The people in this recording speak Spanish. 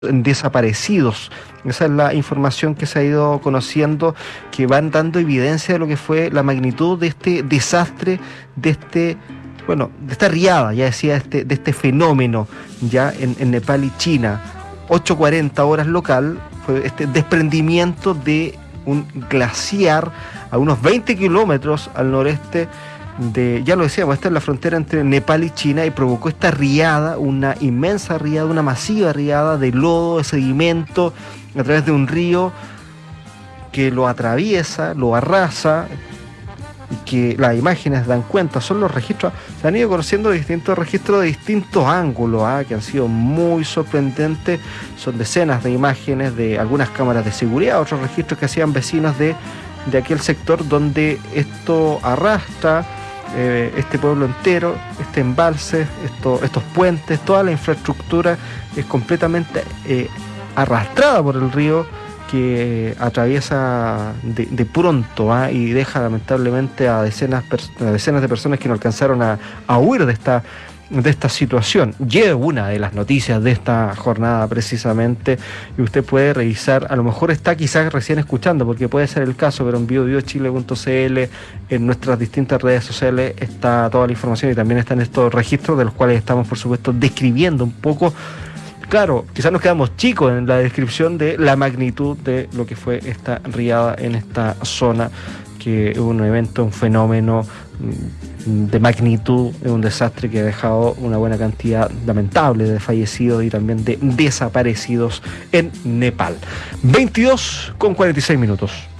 desaparecidos. Esa es la información que se ha ido conociendo, que van dando evidencia de lo que fue la magnitud de este desastre, de esta riada, ya decía, de este fenómeno ya en Nepal y China. 8:40 horas local, fue este desprendimiento de un glaciar a unos 20 kilómetros al noreste ya lo decíamos, esta es la frontera entre Nepal y China, y provocó esta riada, una inmensa riada, una masiva riada de lodo, de sedimento, a través de un río que lo atraviesa, lo arrasa, y que las imágenes dan cuenta, son los registros, se han ido conociendo distintos registros de distintos ángulos, que han sido muy sorprendentes. Son decenas de imágenes de algunas cámaras de seguridad, otros registros que hacían vecinos de aquel sector donde esto arrastra este pueblo entero, este embalse, estos puentes, toda la infraestructura es completamente arrastrada por el río, que atraviesa de pronto y deja lamentablemente a decenas de personas que no alcanzaron a huir de esta situación. Y es una de las noticias de esta jornada precisamente, y usted puede revisar, a lo mejor está quizás recién escuchando, porque puede ser el caso, pero en biobiochile.cl, en nuestras distintas redes sociales está toda la información, y también están estos registros de los cuales estamos por supuesto describiendo un poco. Claro, quizás nos quedamos chicos en la descripción de la magnitud de lo que fue esta riada en esta zona, que es un evento, un fenómeno de magnitud, es un desastre que ha dejado una buena cantidad lamentable de fallecidos y también de desaparecidos en Nepal. 22:46 minutos.